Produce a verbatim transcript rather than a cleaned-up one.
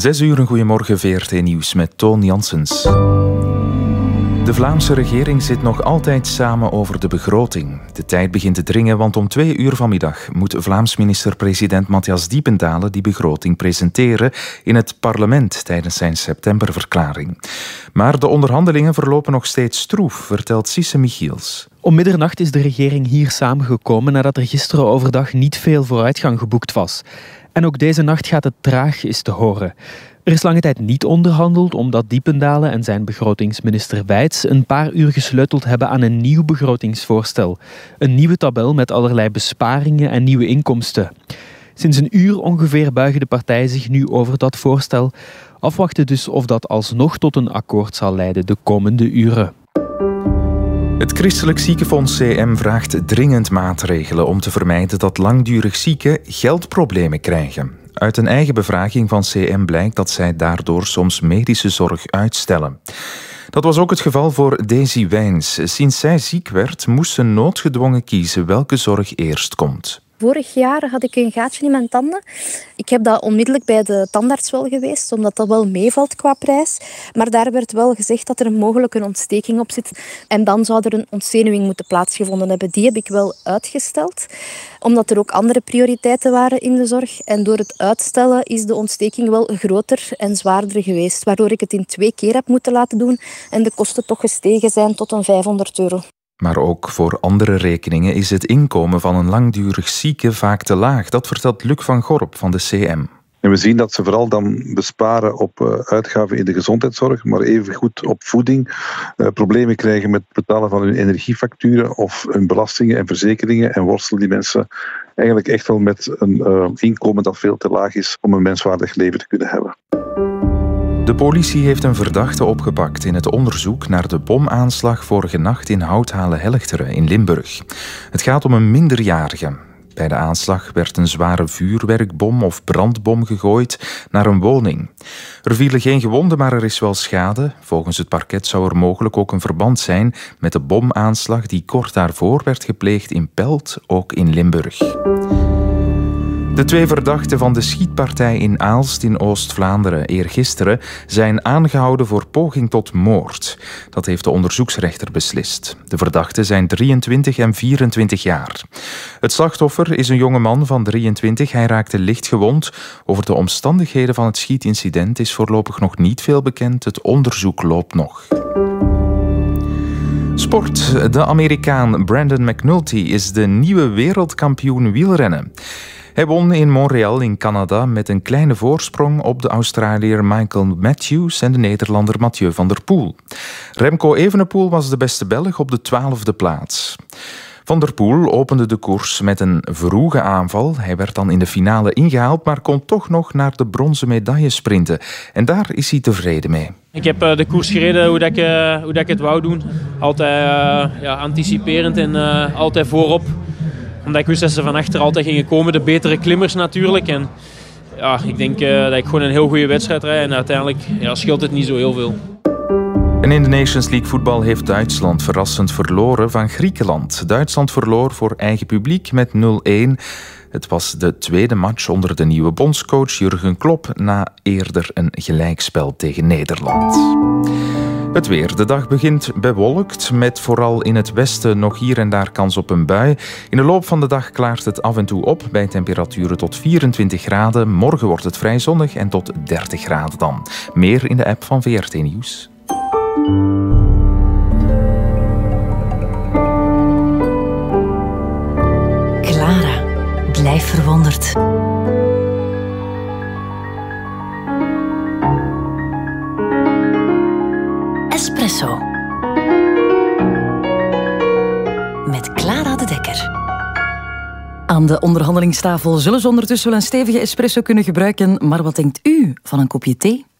Zes uur, een goeiemorgen, V R T Nieuws met Toon Janssens. De Vlaamse regering zit nog altijd samen over de begroting. De tijd begint te dringen, want om twee uur vanmiddag moet Vlaams minister-president Matthias Diependalen die begroting presenteren in het parlement tijdens zijn septemberverklaring. Maar de onderhandelingen verlopen nog steeds stroef, vertelt Sisse Michiels. Om middernacht is de regering hier samengekomen nadat er gisteren overdag niet veel vooruitgang geboekt was. En ook deze nacht gaat het traag, is te horen. Er is lange tijd niet onderhandeld omdat Diependalen en zijn begrotingsminister Wijts een paar uur gesleuteld hebben aan een nieuw begrotingsvoorstel. Een nieuwe tabel met allerlei besparingen en nieuwe inkomsten. Sinds een uur ongeveer buigen de partijen zich nu over dat voorstel. Afwachten dus of dat alsnog tot een akkoord zal leiden de komende uren. Het Christelijk Ziekenfonds C M vraagt dringend maatregelen om te vermijden dat langdurig zieken geldproblemen krijgen. Uit een eigen bevraging van C M blijkt dat zij daardoor soms medische zorg uitstellen. Dat was ook het geval voor Daisy Wijns. Sinds zij ziek werd, moest ze noodgedwongen kiezen welke zorg eerst komt. Vorig jaar had ik een gaatje in mijn tanden. Ik heb dat onmiddellijk bij de tandarts wel geweest, omdat dat wel meevalt qua prijs. Maar daar werd wel gezegd dat er mogelijk een ontsteking op zit. En dan zou er een ontzenuwing moeten plaatsgevonden hebben. Die heb ik wel uitgesteld, omdat er ook andere prioriteiten waren in de zorg. En door het uitstellen is de ontsteking wel groter en zwaarder geweest, waardoor ik het in twee keer heb moeten laten doen en de kosten toch gestegen zijn tot een vijfhonderd euro. Maar ook voor andere rekeningen is het inkomen van een langdurig zieke vaak te laag. Dat vertelt Luc van Gorp van de C M. En we zien dat ze vooral dan besparen op uh, uitgaven in de gezondheidszorg, maar evengoed op voeding. Uh, problemen krijgen met het betalen van hun energiefacturen of hun belastingen en verzekeringen. En worstelen die mensen eigenlijk echt wel met een uh, inkomen dat veel te laag is om een menswaardig leven te kunnen hebben. De politie heeft een verdachte opgepakt in het onderzoek naar de bomaanslag vorige nacht in Houthalen-Helchteren in Limburg. Het gaat om een minderjarige. Bij de aanslag werd een zware vuurwerkbom of brandbom gegooid naar een woning. Er vielen geen gewonden, maar er is wel schade. Volgens het parket zou er mogelijk ook een verband zijn met de bomaanslag die kort daarvoor werd gepleegd in Pelt, ook in Limburg. De twee verdachten van de schietpartij in Aalst in Oost-Vlaanderen eergisteren zijn aangehouden voor poging tot moord. Dat heeft de onderzoeksrechter beslist. De verdachten zijn drieëntwintig en vierentwintig jaar. Het slachtoffer is een jonge man van drieëntwintig. Hij raakte licht gewond. Over de omstandigheden van het schietincident is voorlopig nog niet veel bekend. Het onderzoek loopt nog. Sport. De Amerikaan Brandon McNulty is de nieuwe wereldkampioen wielrennen. Hij won in Montreal in Canada met een kleine voorsprong op de Australiër Michael Matthews en de Nederlander Mathieu van der Poel. Remco Evenepoel was de beste Belg op de twaalfde plaats. Van der Poel opende de koers met een vroege aanval. Hij werd dan in de finale ingehaald, maar kon toch nog naar de bronzen medaille sprinten. En daar is hij tevreden mee. Ik heb uh, de koers gereden hoe, dat ik, uh, hoe dat ik het wou doen. Altijd uh, ja, anticiperend en uh, altijd voorop. Omdat ik wist dat ze van achter altijd gingen komen. De betere klimmers natuurlijk. En ja, ik denk uh, dat ik gewoon een heel goede wedstrijd rijd. En uiteindelijk ja, scheelt het niet zo heel veel. En in de Nations League voetbal heeft Duitsland verrassend verloren van Griekenland. Duitsland verloor voor eigen publiek met nul-een. Het was de tweede match onder de nieuwe bondscoach Jurgen Klopp na eerder een gelijkspel tegen Nederland. Het weer. De dag begint bewolkt, met vooral in het westen nog hier en daar kans op een bui. In de loop van de dag klaart het af en toe op bij temperaturen tot vierentwintig graden. Morgen wordt het vrij zonnig en tot dertig graden dan. Meer in de app van V R T Nieuws. Clara, blijf verwonderd. Espresso. Met Clara de Dekker. Aan de onderhandelingstafel zullen ze ondertussen wel een stevige espresso kunnen gebruiken. Maar wat denkt u van een kopje thee?